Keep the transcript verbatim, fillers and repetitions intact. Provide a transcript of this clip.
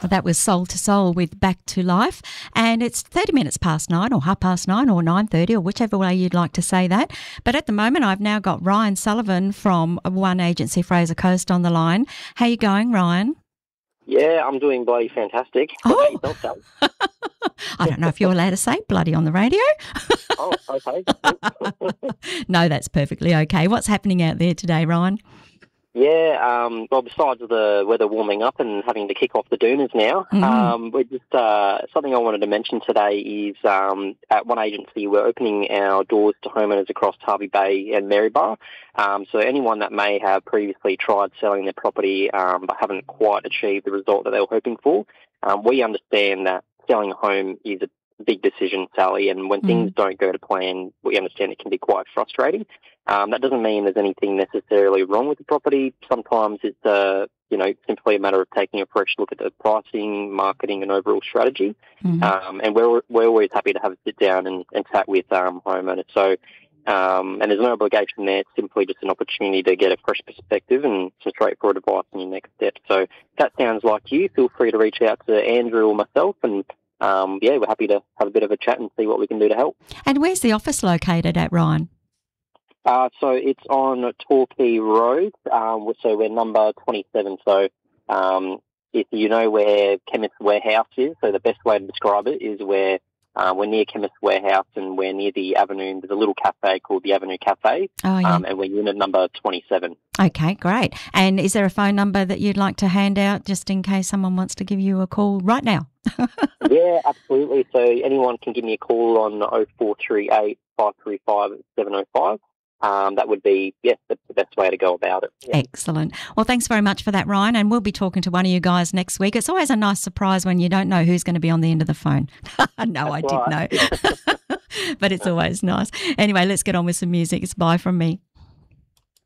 That was Soul to Soul with Back to Life, and it's thirty minutes past nine or half past nine or nine thirty or whichever way you'd like to say that. But at the moment I've now got Ryan Sullivan from One Agency Fraser Coast on the line. How you going, Ryan? Yeah, I'm doing bloody fantastic. Oh. I don't know if you're allowed to say bloody on the radio. Oh, okay. No, that's perfectly okay. What's happening out there today, Ryan? Yeah, um, well, besides the weather warming up and having to kick off the Dooners now, Mm-hmm. um, we're just uh, something I wanted to mention today is um, at One Agency we're opening our doors to homeowners across Hervey Bay and Maryborough. Um, so anyone that may have previously tried selling their property um, but haven't quite achieved the result that they were hoping for, um, we understand that selling a home is a big decision, Sally, and when mm. things don't go to plan, we understand it can be quite frustrating. Um, that doesn't mean there's anything necessarily wrong with the property. Sometimes it's uh, you know, simply a matter of taking a fresh look at the pricing, marketing and overall strategy. Mm-hmm. Um, and we're we're always happy to have a sit down and, and chat with um, homeowners. So, um, and there's no obligation there. It's simply just an opportunity to get a fresh perspective and some straightforward advice on your next step. So if that sounds like you, feel free to reach out to Andrew or myself, and um, yeah, we're happy to have a bit of a chat and see what we can do to help. And where's the office located at, Ryan? Uh, so it's on Torquay Road, um, so we're number twenty-seven. So um, if you know where Chemist Warehouse is, so the best way to describe it is where uh, we're near Chemist Warehouse and we're near the Avenue. There's a little cafe called the Avenue Cafe, oh, yeah. um, and we're unit number twenty-seven. Okay, great. And is there a phone number that you'd like to hand out just in case someone wants to give you a call right now? Yeah, absolutely. So anyone can give me a call on oh four three eight, five three five, seven oh five. Um, that would be, yes, the, the best way to go about it. Yeah. Excellent. Well, thanks very much for that, Ryan, and we'll be talking to one of you guys next week. It's always a nice surprise when you don't know who's going to be on the end of the phone. No, I did know. But it's always nice. Anyway, let's get on with some music. It's bye from me.